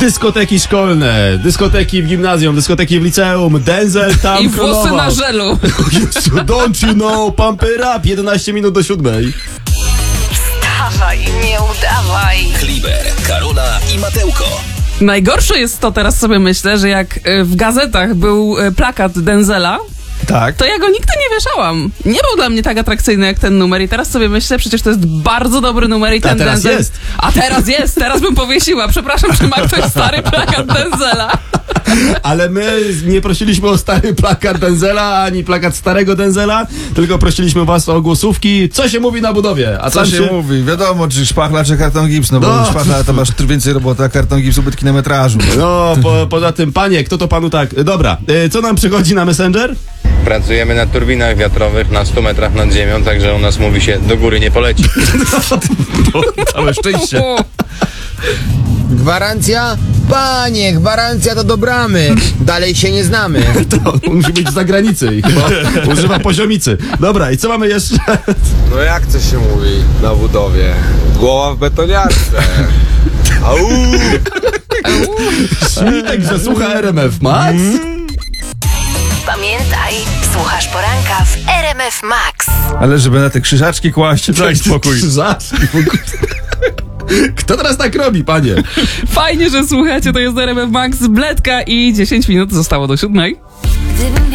Dyskoteki szkolne, dyskoteki w gimnazjum, dyskoteki w liceum, Denzel tam I włosy królował. na żelu. Don't you know, pump it up, 11 minut do 7:00. Wstawaj, nie udawaj. Kliber, Karola i Matełko. Najgorsze jest to, teraz sobie myślę, że jak w gazetach był plakat Denzela, Tak. to ja go nigdy nie wieszałam. Nie był dla mnie tak atrakcyjny jak ten numer i teraz sobie myślę, przecież to jest bardzo dobry numer i ten teraz Denzel... jest. A teraz jest, teraz bym powiesiła. Przepraszam, czy ma ktoś stary plakat Denzela? Ale my nie prosiliśmy o stary plakat Denzela, ani plakat starego Denzela, tylko prosiliśmy was o głosówki. Co się mówi na budowie? A Co tam się mówi? Wiadomo, czy szpachla, czy karton gipsu. No bo No. szpachla to masz więcej roboty, a karton gipsu bytki na metrażu. No, poza tym, panie, kto to panu tak... Dobra, co nam przychodzi na Messenger? Pracujemy na turbinach wiatrowych na 100 metrach nad ziemią, także u nas mówi się do góry nie poleci. Całe szczęście. O, Gwarancja? Panie, gwarancja to do bramy. Dalej się nie znamy. To musi być z zagranicy i chyba używa poziomicy. Dobra, i co mamy jeszcze? No jak to się mówi na budowie? Głowa w betoniarce. Au! Śmitek, że słucha RMF Max? Pamiętaj, słuchasz poranka w RMF Max. Ale żeby na te krzyżaczki kłaść, daj spokój. Krzyżaczki. Kto teraz tak robi, panie? fajnie, że słuchacie, to jest RMF Max, Bledka i 10 minut zostało do 7:00. Gdybym